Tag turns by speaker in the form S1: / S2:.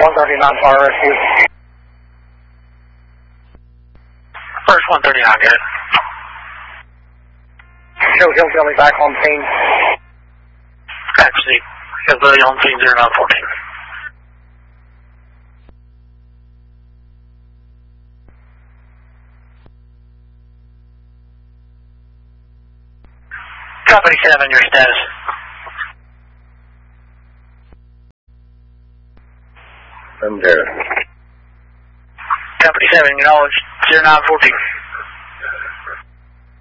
S1: 139 fire rescue.
S2: First 139, good.
S1: Show Hillbilly back on scene.
S2: Actually, Hillbilly on scene 0914. Company 7, your status.
S3: I'm there.
S2: Company 7, your knowledge 0914.